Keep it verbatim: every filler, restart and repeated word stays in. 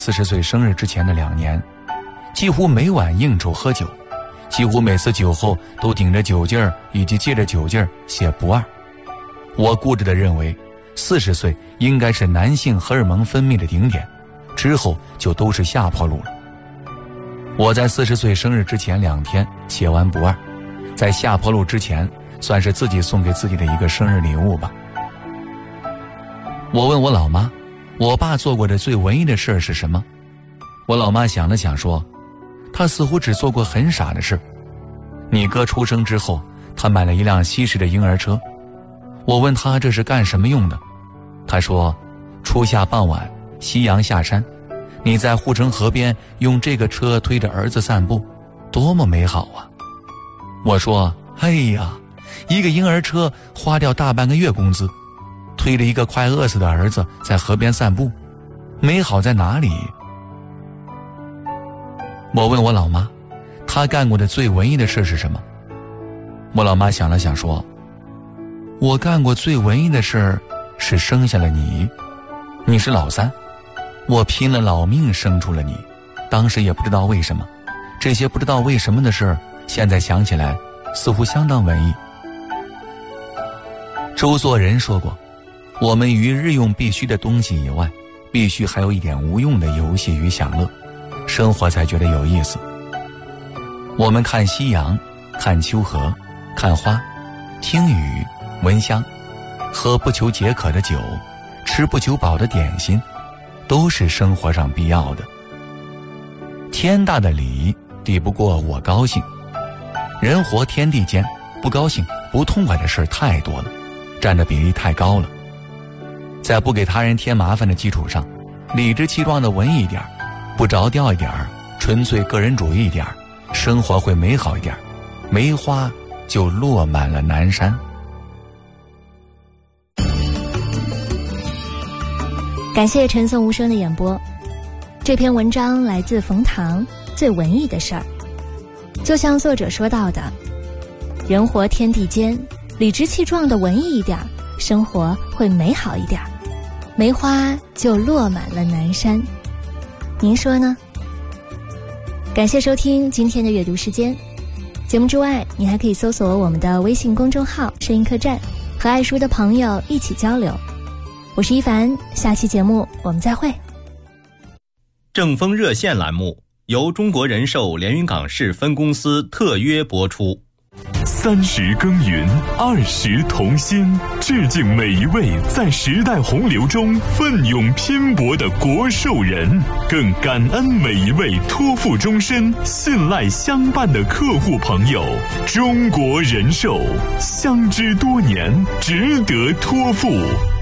四十岁生日之前的两年，几乎每晚应酬喝酒，几乎每次酒后都顶着酒劲儿以及借着酒劲儿写不二。我固执地认为，四十岁应该是男性荷尔蒙分泌的顶点，之后就都是下坡路了。我在四十岁生日之前两天写完不二，在下坡路之前，算是自己送给自己的一个生日礼物吧。我问我老妈，我爸做过的最文艺的事是什么？我老妈想了想说，他似乎只做过很傻的事。你哥出生之后，他买了一辆西式的婴儿车。我问他这是干什么用的，他说，初夏傍晚，夕阳下山，你在护城河边用这个车推着儿子散步，多么美好啊！我说，哎呀，一个婴儿车花掉大半个月工资，推着一个快饿死的儿子在河边散步，美好在哪里？我问我老妈，她干过的最文艺的事是什么？我老妈想了想说，我干过最文艺的事是生下了你，你是老三，我拼了老命生出了你，当时也不知道为什么，这些不知道为什么的事，现在想起来似乎相当文艺。周作人说过，我们于日用必须的东西以外，必须还有一点无用的游戏与享乐，生活才觉得有意思。我们看夕阳，看秋荷，看花，听雨，闻香，喝不求解渴的酒，吃不求饱的点心，都是生活上必要的。天大的礼抵不过我高兴，人活天地间，不高兴不痛快的事太多了，占的比例太高了。在不给他人添麻烦的基础上，理直气壮的文艺一点，不着调一点，纯粹个人主义一点，生活会美好一点，梅花就落满了南山。 感谢陈颂无声的演播。这篇文章来自冯唐，最文艺的事儿。就像作者说到的，人活天地间，理直气壮的文艺一点，生活会美好一点，梅花就落满了南山。您说呢？感谢收听今天的阅读时间。节目之外，你还可以搜索我们的微信公众号声音客栈，和爱书的朋友一起交流。我是一凡，下期节目我们再会。 正风热线栏目由中国人寿连云港市分公司特约播出。 三十耕耘，二十同心，致敬每一位在时代洪流中奋勇拼搏的国寿人，更感恩每一位托付终身、信赖相伴的客户朋友。中国人寿，相知多年，值得托付。